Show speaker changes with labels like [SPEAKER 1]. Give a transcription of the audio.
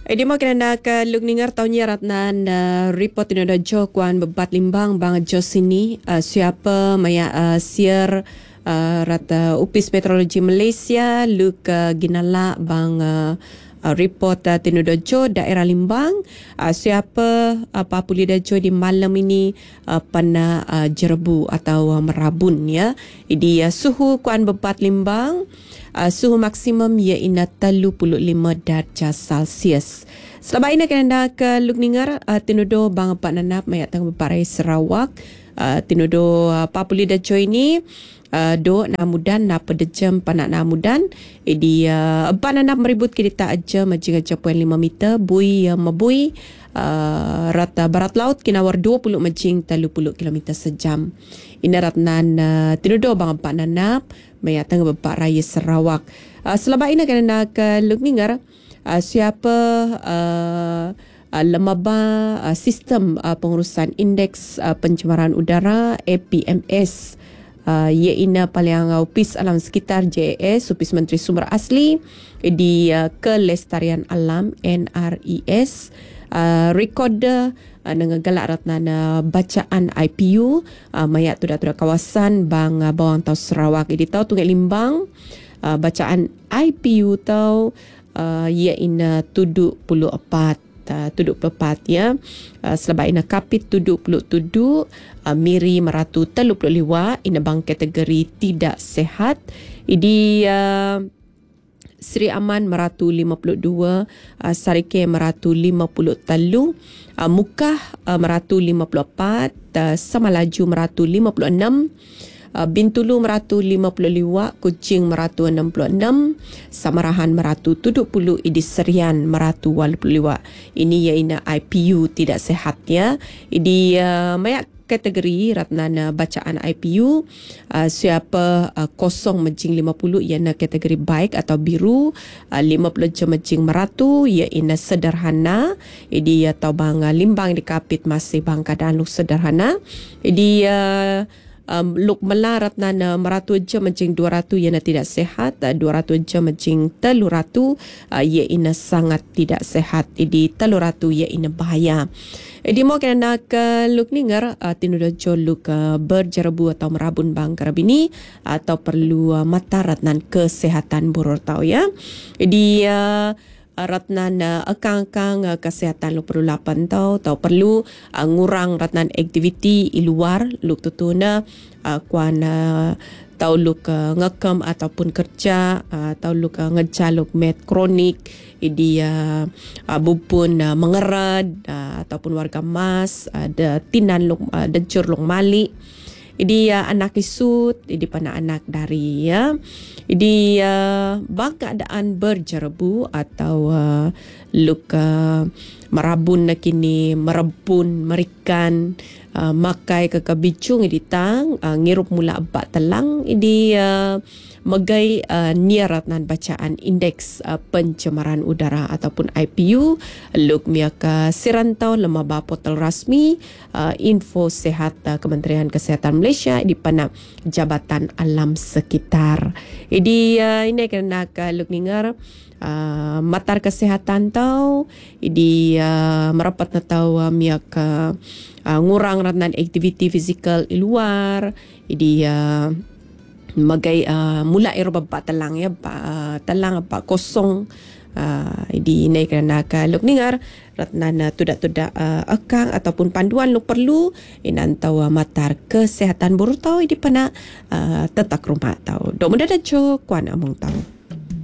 [SPEAKER 1] Di mo kena ka lugningar tahunnya ratnan report ino jo kuan bebat limbang bang jo sini siapa maya siar rata upis meteorologi Malaysia luk ginala bang report Tinudojo daerah Limbang siapa papuli dajo di malam ini pana jerbu atau merabun ya. Di suhu kuan bebat Limbang suhu maksimum iaitu 35 darjah Celsius. Selama ini kena ke lugningar Tinudo bang Pak Nanap mayat tang beparai Sarawak Tinudo papuli dajo ini do namudan na pedejam panak namudan di banana meribut kita aja majing aja 0.5 meter bui mabui rata barat laut kinawar 20 majing 30 km sejam. Ini ratnan Tinudo bang Pak Nanap mayatang Bapak Raya Sarawak. Selama ini kena ke lugningar siapa lembaga sistem pengurusan indeks pencemaran udara APMS iaitu paling upis alam sekitar JAS, upis Menteri Sumber Asli di Kelestarian Alam NRES recorder dengan galak ratna bacaan IPU mayat tudak kawasan bang bawang tau Sarawak di tau Tungai Limbang bacaan IPU tau iaitu tuduk puluh epat ya. Selaba ina kapit tuduk miri meratu teluk liwa ina bang kategori tidak sehat. Idi Sri Aman meratu 52, Sarike meratu 50 telu, Mukah meratu 54, Samalaju meratu 56, Bintulu meratu 55, Kuching meratu 66, Samarahan meratu 70, Idi Serian meratu 85. Ini iaitu IPU tidak sehat ya. Idi mayak kategori ratnana bacaan IPU siapa kosong majing 50 iaitu kategori baik atau biru, 50 je majing meratu iaitu sederhana. Idi atau bang Limbang di kapit masih bang keadaan lu sederhana. Idi luk melarat nana meratu je majing 200 iana tidak sehat, 200 je majing 300 iana sangat tidak sehat. Idi 300 iana bahaya. Idi mau kena ke luk ningar Tinudojo luk berjerebu atau merabun bang karabini atau perlu mata ratnan kesehatan burur tau ya. Idi ratnan akang-akang kesihatan lu perlu lapan tau perlu ngurang ratnan aktiviti di luar luk tutuna kuan tau luk ngekam ataupun kerja tau luk ngejaluk med kronik dia bupun mengerad ataupun warga mas ada tinan luk dejur luk malik dia anak isut, dia pana anak dari ya. Dia bang keadaan berjerebu atau luka merabun kini merebun merikan makai ke kabicung ditang ngirup mula abak telang dia megai niaratnan bacaan indeks pencemaran udara ataupun IPU luk miaka sirantau lembaga portal rasmi info sehat Kementerian Kesihatan Malaysia di pana Jabatan Alam Sekitar. Jadi ini kena ke luk ningar matar kesehatan tau di merapat na tau miaka ngurang ratnan aktiviti fizikal di luar di magai mula bapak telang ya telang apa kosong di naik kerana luk ningar ratnan tudak akang ataupun panduan luk perlu inantau matar kesehatan buruk tau di pana tetak rumah tau. Dok muda dah kuan among tau.